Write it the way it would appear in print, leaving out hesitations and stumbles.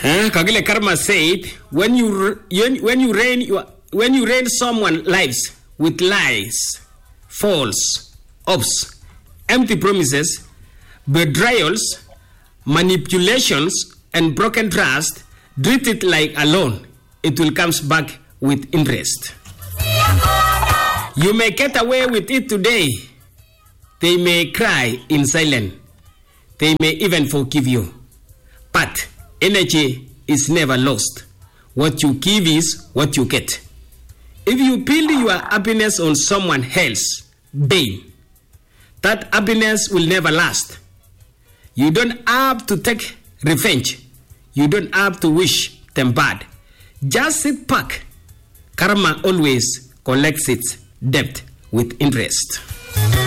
Kagile Karma said, when you rain someone's lives with lies, false hopes, empty promises, betrayals, manipulations, and broken trust, treat it like a loan. It will come back with interest. You may get away with it today. They may cry in silence. They may even forgive you. But energy is never lost. What you give is what you get. If you build your happiness on someone else's pain, that happiness will never last. You don't have to take revenge. You don't have to wish them bad. Just sit back. Karma always collects its debt with interest.